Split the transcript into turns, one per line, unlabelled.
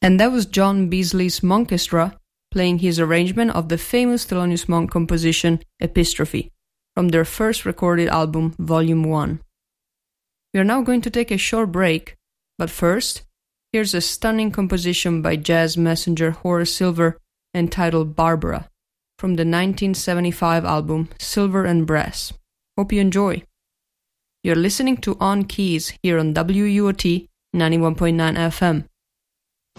And that was John Beasley's Monkestra playing his arrangement of the famous Thelonious Monk composition Epistrophe from their first recorded album, Volume 1. We are now going to take a short break, but first, here's a stunning composition by jazz messenger Horace Silver entitled Barbara from the 1975 album Silver and Brass. Hope you enjoy. You're listening to On Keys here on WUOT 91.9 FM.